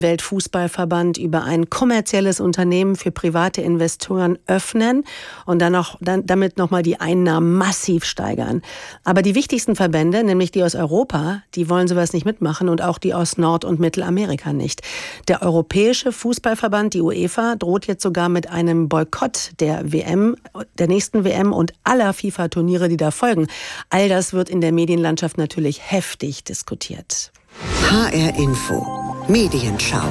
Weltfußballverband über ein kommerzielles Unternehmen für private Investoren öffnen und damit nochmal die Einnahmen massiv steigern. Aber die wichtigsten Verbände, nämlich die aus Europa, die wollen sowas nicht mitmachen und auch die aus Nord- und Mittelamerika nicht. Der Europäische Fußballverband, die UEFA, droht jetzt sogar mit einem Boykott der WM, der nächsten WM und aller FIFA-Turniere, die da folgen. All das wird in der Medienlandschaft natürlich heftig diskutiert. HR Info. Medienschau.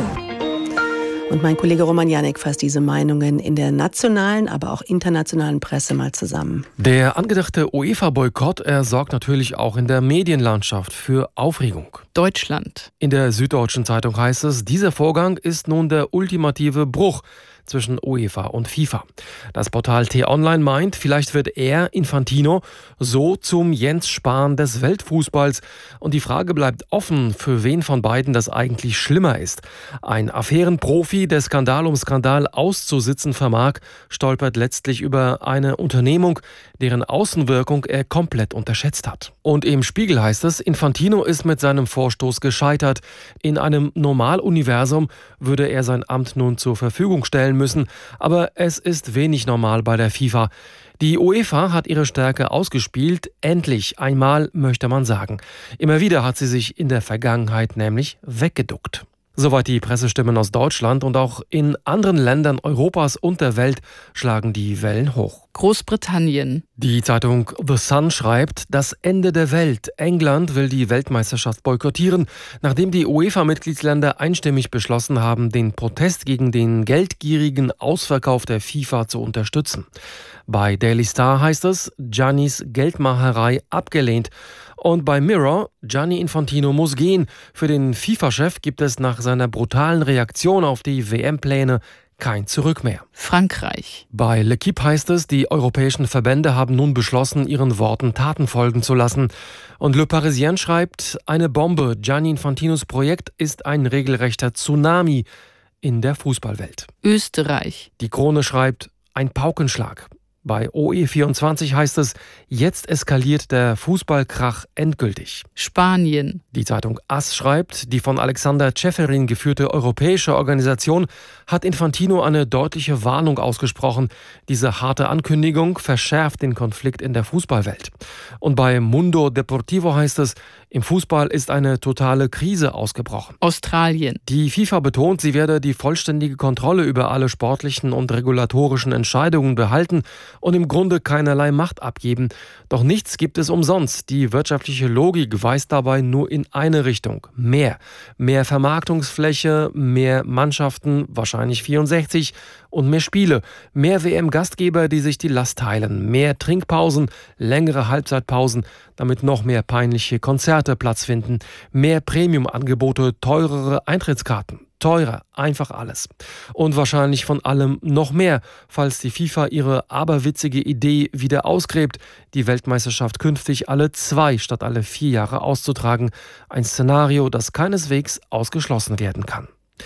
Und mein Kollege Roman Janek fasst diese Meinungen in der nationalen, aber auch internationalen Presse mal zusammen. Der angedachte UEFA-Boykott, sorgt natürlich auch in der Medienlandschaft für Aufregung. Deutschland. In der Süddeutschen Zeitung heißt es, dieser Vorgang ist nun der ultimative Bruch zwischen UEFA und FIFA. Das Portal T-Online meint, vielleicht wird er, Infantino, so zum Jens Spahn des Weltfußballs. Und die Frage bleibt offen, für wen von beiden das eigentlich schlimmer ist. Ein Affärenprofi, der Skandal um Skandal auszusitzen vermag, stolpert letztlich über eine Unternehmung, deren Außenwirkung er komplett unterschätzt hat. Und im Spiegel heißt es, Infantino ist mit seinem Vorstoß gescheitert. In einem Normaluniversum würde er sein Amt nun zur Verfügung stellen müssen, aber es ist wenig normal bei der FIFA. Die UEFA hat ihre Stärke ausgespielt, endlich einmal, möchte man sagen. Immer wieder hat sie sich in der Vergangenheit nämlich weggeduckt. Soweit die Pressestimmen aus Deutschland, und auch in anderen Ländern Europas und der Welt schlagen die Wellen hoch. Großbritannien. Die Zeitung The Sun schreibt, das Ende der Welt. England will die Weltmeisterschaft boykottieren, nachdem die UEFA-Mitgliedsländer einstimmig beschlossen haben, den Protest gegen den geldgierigen Ausverkauf der FIFA zu unterstützen. Bei Daily Star heißt es, Giannis Geldmacherei abgelehnt. Und bei Mirror, Gianni Infantino muss gehen. Für den FIFA-Chef gibt es nach seiner brutalen Reaktion auf die WM-Pläne kein Zurück mehr. Frankreich. Bei L'Équipe heißt es, die europäischen Verbände haben nun beschlossen, ihren Worten Taten folgen zu lassen. Und Le Parisien schreibt, eine Bombe. Gianni Infantinos Projekt ist ein regelrechter Tsunami in der Fußballwelt. Österreich. Die Krone schreibt, ein Paukenschlag. Bei OE24 heißt es, jetzt eskaliert der Fußballkrach endgültig. Spanien. Die Zeitung AS schreibt, die von Alexander Ceferin geführte europäische Organisation hat Infantino eine deutliche Warnung ausgesprochen. Diese harte Ankündigung verschärft den Konflikt in der Fußballwelt. Und bei Mundo Deportivo heißt es, im Fußball ist eine totale Krise ausgebrochen. Australien. Die FIFA betont, sie werde die vollständige Kontrolle über alle sportlichen und regulatorischen Entscheidungen behalten und im Grunde keinerlei Macht abgeben. Doch nichts gibt es umsonst. Die wirtschaftliche Logik weist dabei nur in eine Richtung. Mehr. Mehr Vermarktungsfläche, mehr Mannschaften, wahrscheinlich 64, und mehr Spiele. Mehr WM-Gastgeber, die sich die Last teilen. Mehr Trinkpausen, längere Halbzeitpausen, damit noch mehr peinliche Konzerte Platz finden. Mehr Premium-Angebote, teurere Eintrittskarten. Teurer, einfach alles. Und wahrscheinlich von allem noch mehr, falls die FIFA ihre aberwitzige Idee wieder ausgräbt, die Weltmeisterschaft künftig alle 2 statt alle 4 Jahre auszutragen. Ein Szenario, das keineswegs ausgeschlossen werden kann.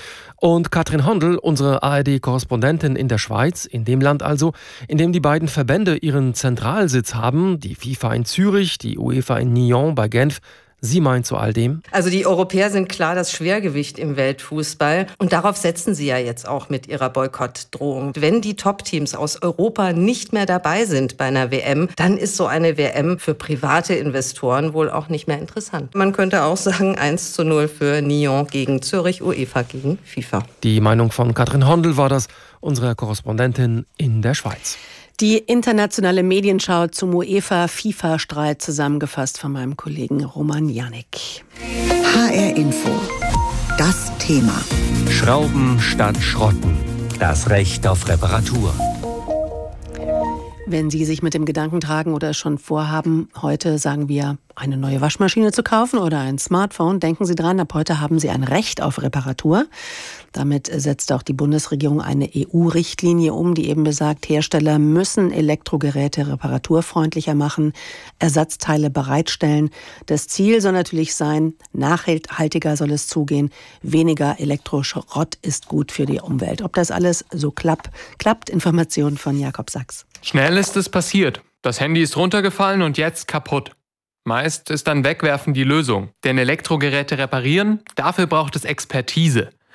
Und Katrin Hondel, unsere ARD-Korrespondentin in der Schweiz, in dem Land also, in dem die beiden Verbände ihren Zentralsitz haben, die FIFA in Zürich, die UEFA in Nyon bei Genf. Sie meint zu all dem? Also die Europäer sind klar das Schwergewicht im Weltfußball. Und darauf setzen sie ja jetzt auch mit ihrer Boykottdrohung. Wenn die Top-Teams aus Europa nicht mehr dabei sind bei einer WM, dann ist so eine WM für private Investoren wohl auch nicht mehr interessant. Man könnte auch sagen 1:0 für Nyon gegen Zürich, UEFA gegen FIFA. Die Meinung von Katrin Hondel war das, unsere Korrespondentin in der Schweiz. Die internationale Medienschau zum UEFA-FIFA-Streit zusammengefasst von meinem Kollegen Roman Janek. HR Info. Das Thema. Schrauben statt Schrotten. Das Recht auf Reparatur. Wenn Sie sich mit dem Gedanken tragen oder schon vorhaben, heute, sagen wir, eine neue Waschmaschine zu kaufen oder ein Smartphone, denken Sie dran, ab heute haben Sie ein Recht auf Reparatur. Damit setzt auch die Bundesregierung eine EU-Richtlinie um, die eben besagt, Hersteller müssen Elektrogeräte reparaturfreundlicher machen, Ersatzteile bereitstellen. Das Ziel soll natürlich sein, nachhaltiger soll es zugehen, weniger Elektroschrott ist gut für die Umwelt. Ob das alles so klappt, Informationen von Jakob Sachs. Schnell ist es passiert. Das Handy ist runtergefallen und jetzt kaputt. Meist ist dann Wegwerfen die Lösung. Denn Elektrogeräte reparieren, dafür braucht es Expertise.